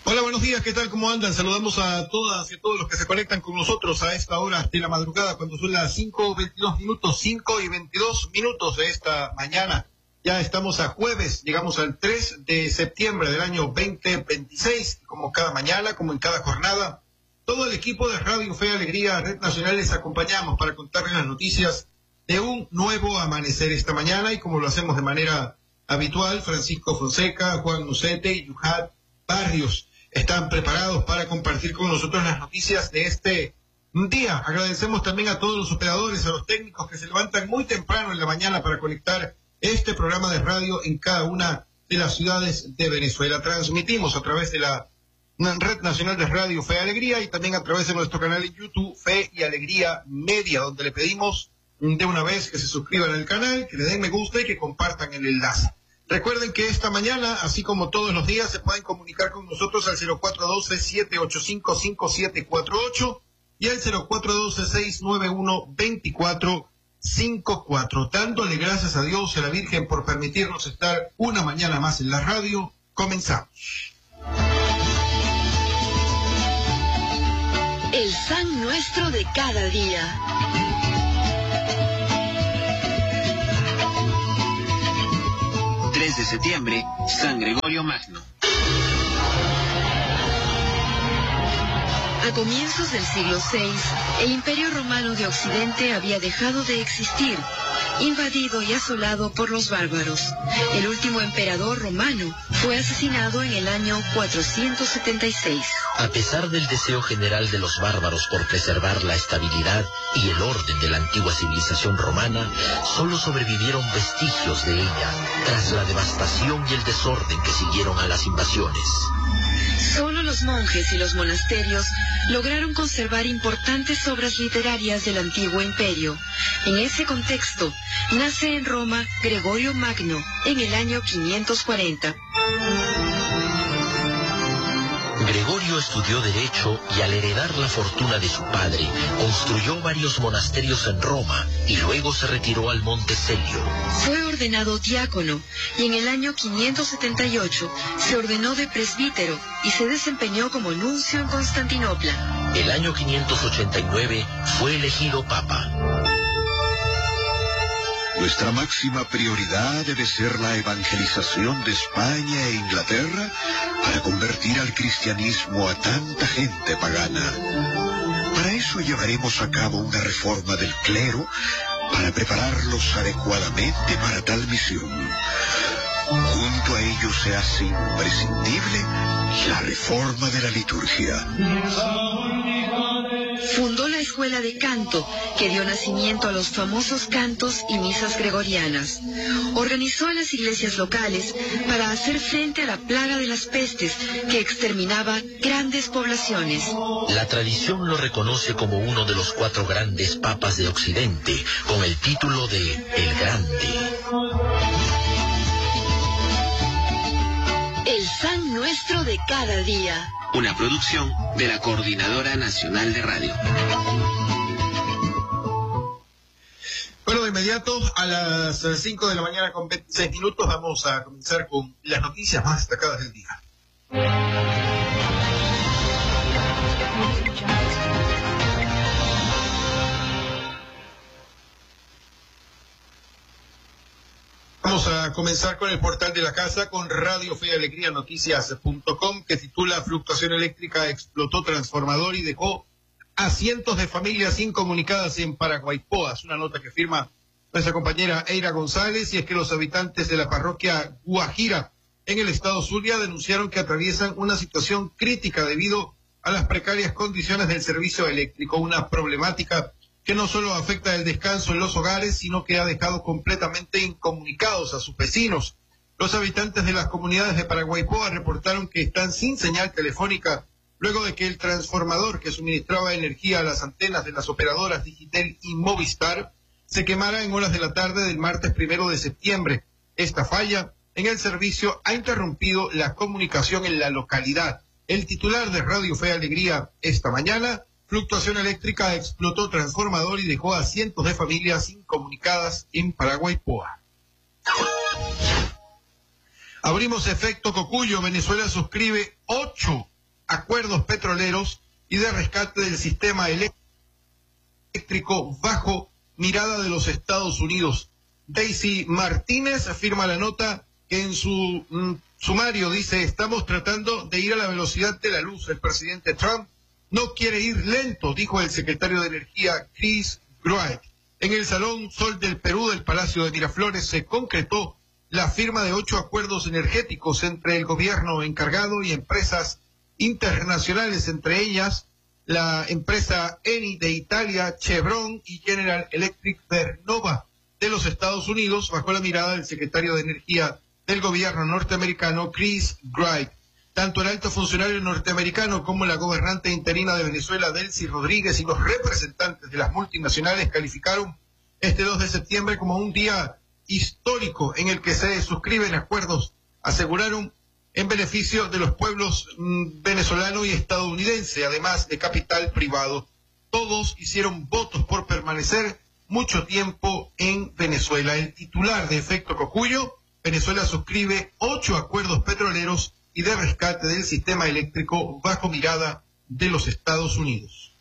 Hola, buenos días, ¿qué tal? ¿Cómo andan? Saludamos a todas y a todos los que se conectan con nosotros a esta hora de la madrugada, cuando son las 5:22 de esta mañana. Ya estamos a jueves, llegamos al 3 de septiembre del año 2026, como cada mañana, como en cada jornada. Todo el equipo de Radio Fe y Alegría, Red Nacional, les acompañamos para contarles las noticias de un nuevo amanecer esta mañana, y como lo hacemos de manera habitual, Francisco Fonseca, Juan Nucete y Yuhat Barrios están preparados para compartir con nosotros las noticias de este día. Agradecemos también a todos los operadores, a los técnicos que se levantan muy temprano en la mañana para conectar este programa de radio en cada una de las ciudades de Venezuela. Transmitimos a través de la Red Nacional de Radio Fe y Alegría y también a través de nuestro canal en YouTube Fe y Alegría Media, donde le pedimos de una vez que se suscriban al canal, que le den me gusta y que compartan el enlace. Recuerden que esta mañana, así como todos los días, se pueden comunicar con nosotros al 0412-785-5748 y al 0412-691-2454. Dándole gracias a Dios y a la Virgen por permitirnos estar una mañana más en la radio. Comenzamos. El San Nuestro de cada día. De septiembre, San Gregorio Magno. A comienzos del siglo VI, el Imperio Romano de Occidente había dejado de existir, invadido y asolado por los bárbaros. El último emperador romano fue asesinado en el año 476. A pesar del deseo general de los bárbaros por preservar la estabilidad y el orden de la antigua civilización romana, solo sobrevivieron vestigios de ella tras la devastación y el desorden que siguieron a las invasiones. Solo los monjes y los monasterios lograron conservar importantes obras literarias del antiguo imperio. En ese contexto, nace en Roma Gregorio Magno en el año 540. Gregorio estudió Derecho y al heredar la fortuna de su padre, construyó varios monasterios en Roma y luego se retiró al Monte Celio. Fue ordenado diácono y en el año 578 se ordenó de presbítero y se desempeñó como nuncio en Constantinopla. El año 589 fue elegido papa. Nuestra máxima prioridad debe ser la evangelización de España e Inglaterra para convertir al cristianismo a tanta gente pagana. Para eso llevaremos a cabo una reforma del clero para prepararlos adecuadamente para tal misión. Junto a ello se hace imprescindible la reforma de la liturgia. Fundó la escuela de canto, que dio nacimiento a los famosos cantos y misas gregorianas. Organizó en las iglesias locales para hacer frente a la plaga de las pestes que exterminaba grandes poblaciones. La tradición lo reconoce como uno de los 4 grandes papas de Occidente, con el título de El Grande. El San Nuestro de cada día. Una producción de la Coordinadora Nacional de Radio. Bueno, de inmediato a las 5 de la mañana con 26 minutos vamos a comenzar con las noticias más destacadas del día. Vamos a comenzar con el portal de la casa, con Radio Fe y Alegría Noticias.com, que titula Fluctuación eléctrica explotó transformador y dejó a cientos de familias incomunicadas en Paraguaypoa. Es una nota que firma nuestra compañera Eira González, y es que los habitantes de la parroquia Guajira en el estado Zulia denunciaron que atraviesan una situación crítica debido a las precarias condiciones del servicio eléctrico, una problemática que no solo afecta el descanso en los hogares, sino que ha dejado completamente incomunicados a sus vecinos. Los habitantes de las comunidades de Paraguaypoa reportaron que están sin señal telefónica luego de que el transformador que suministraba energía a las antenas de las operadoras Digitel y Movistar se quemara en horas de la tarde del martes 1 de septiembre. Esta falla en el servicio ha interrumpido la comunicación en la localidad. El titular de Radio Fe y Alegría esta mañana: fluctuación eléctrica explotó transformador y dejó a cientos de familias incomunicadas en Paraguaypoa. Abrimos efecto Cocuyo. Venezuela suscribe 8 acuerdos petroleros y de rescate del sistema eléctrico bajo mirada de los Estados Unidos. Daisy Martínez afirma la nota que en su sumario dice: estamos tratando de ir a la velocidad de la luz. El presidente Trump no quiere ir lento, dijo el secretario de Energía Chris Wright. En el Salón Sol del Perú del Palacio de Miraflores se concretó la firma de 8 acuerdos energéticos entre el gobierno encargado y empresas internacionales, entre ellas la empresa Eni de Italia, Chevron y General Electric Vernova de los Estados Unidos, bajo la mirada del secretario de Energía del gobierno norteamericano, Chris Wright. Tanto el alto funcionario norteamericano como la gobernante interina de Venezuela, Delcy Rodríguez, y los representantes de las multinacionales calificaron este 2 de septiembre como un día histórico en el que se suscriben acuerdos, aseguraron, en beneficio de los pueblos venezolano y estadounidense, además de capital privado. Todos hicieron votos por permanecer mucho tiempo en Venezuela. El titular de Efecto Cocuyo: Venezuela suscribe 8 acuerdos petroleros y de rescate del sistema eléctrico bajo mirada de los Estados Unidos.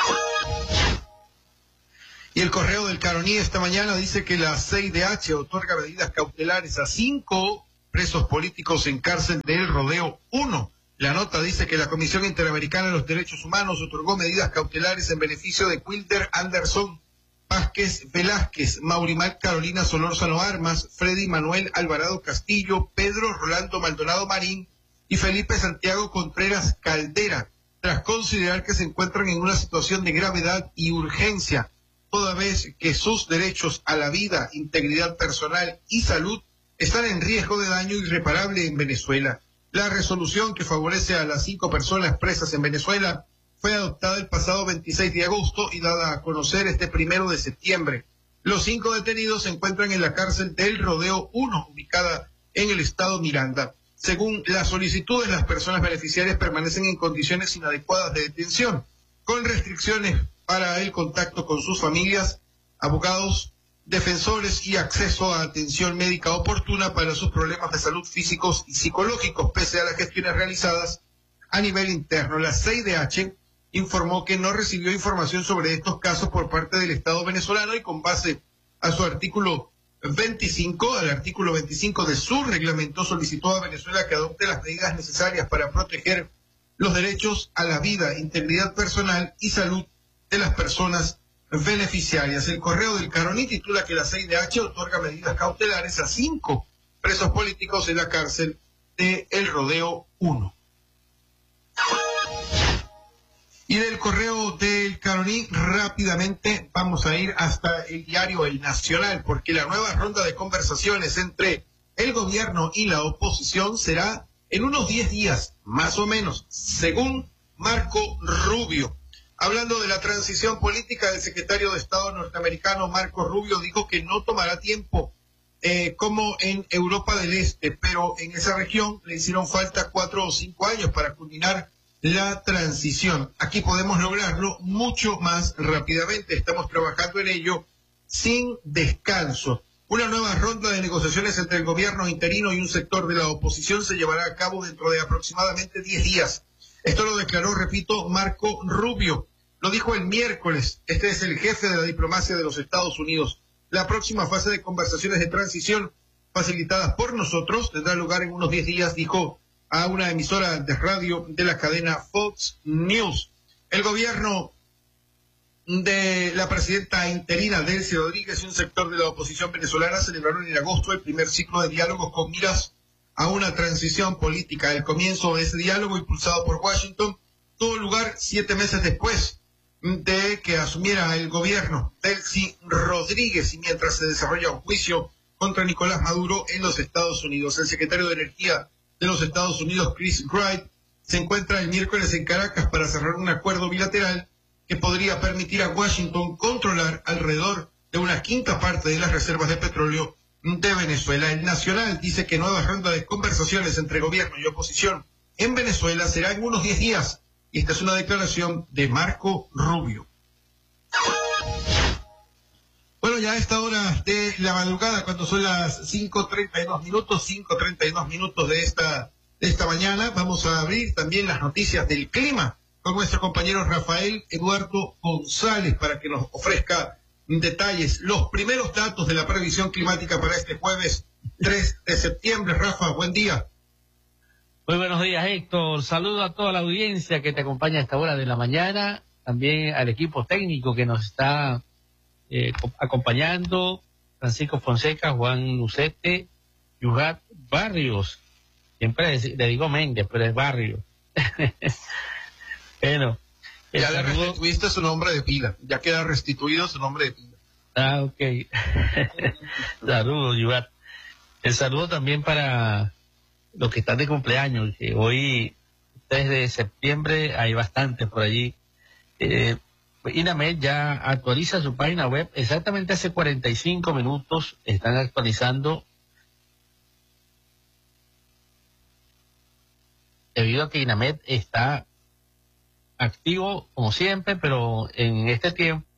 Y el Correo del Caroní esta mañana dice que la CIDH otorga medidas cautelares a 5 presos políticos en cárcel del Rodeo 1. La nota dice que la Comisión Interamericana de los Derechos Humanos otorgó medidas cautelares en beneficio de Wilder Anderson Vázquez Velázquez, Maurimar Carolina Solórzano Armas, Freddy Manuel Alvarado Castillo, Pedro Rolando Maldonado Marín y Felipe Santiago Contreras Caldera, tras considerar que se encuentran en una situación de gravedad y urgencia, toda vez que sus derechos a la vida, integridad personal y salud están en riesgo de daño irreparable en Venezuela. La resolución que favorece a las 5 personas presas en Venezuela fue adoptada el pasado 26 de agosto y dada a conocer este 1 de septiembre. Los 5 detenidos se encuentran en la cárcel del Rodeo 1, ubicada en el estado Miranda. Según las solicitudes, las personas beneficiarias permanecen en condiciones inadecuadas de detención, con restricciones para el contacto con sus familias, abogados, defensores y acceso a atención médica oportuna para sus problemas de salud físicos y psicológicos, pese a las gestiones realizadas a nivel interno. La CIDH informó que no recibió información sobre estos casos por parte del Estado venezolano y con base a su artículo 25, al artículo 25 de su reglamento, solicitó a Venezuela que adopte las medidas necesarias para proteger los derechos a la vida, integridad personal y salud de las personas beneficiarias. El Correo del Caroní titula que la CIDH otorga medidas cautelares a 5 presos políticos en la cárcel de El Rodeo 1. Y del Correo del Caroní rápidamente vamos a ir hasta el diario El Nacional, porque la nueva ronda de conversaciones entre el gobierno y la oposición será en unos 10 días, más o menos, según Marco Rubio. Hablando de la transición política, el secretario de Estado norteamericano Marco Rubio dijo que no tomará tiempo como en Europa del Este, pero en esa región le hicieron falta 4 o 5 años para culminar la transición. Aquí podemos lograrlo mucho más rápidamente. Estamos trabajando en ello sin descanso. Una nueva ronda de negociaciones entre el gobierno interino y un sector de la oposición se llevará a cabo dentro de aproximadamente 10 días. Esto lo declaró, repito, Marco Rubio. Lo dijo el miércoles. Este es el jefe de la diplomacia de los Estados Unidos. La próxima fase de conversaciones de transición facilitadas por nosotros tendrá lugar en unos 10 días, dijo a una emisora de radio de la cadena Fox News. El gobierno de la presidenta interina Delcy Rodríguez y un sector de la oposición venezolana celebraron en agosto el primer ciclo de diálogos con miras a una transición política. El comienzo de ese diálogo, impulsado por Washington, tuvo lugar 7 meses después de que asumiera el gobierno Delcy Rodríguez y mientras se desarrolla un juicio contra Nicolás Maduro en los Estados Unidos. El secretario de Energía de los Estados Unidos, Chris Wright, se encuentra el miércoles en Caracas para cerrar un acuerdo bilateral que podría permitir a Washington controlar alrededor de una 1/5 parte de las reservas de petróleo de Venezuela. El Nacional dice que nueva ronda de conversaciones entre gobierno y oposición en Venezuela será en unos 10 días. Y esta es una declaración de Marco Rubio. Bueno, ya a esta hora de la madrugada, cuando son las 5:32 minutos de esta esta mañana. Vamos a abrir también las noticias del clima con nuestro compañero Rafael Eduardo González para que nos ofrezca detalles, los primeros datos de la previsión climática para este jueves 3 de septiembre. Rafa, buen día. Muy buenos días, Héctor. Saludo a toda la audiencia que te acompaña a esta hora de la mañana, también al equipo técnico que nos está acompañando, Francisco Fonseca, Juan Lucete, Yuhat Barrios. Siempre le digo Méndez, pero es Barrios. Bueno. Ya le restituiste su nombre de pila, ya queda restituido su nombre de pila. Ah, ok. Saludos, Yuhat. El saludo también para los que están de cumpleaños, que hoy, 3 de septiembre, hay bastantes por allí. INAMED ya actualiza su página web, exactamente hace 45 minutos están actualizando, debido a que INAMED está activo como siempre, pero en este tiempo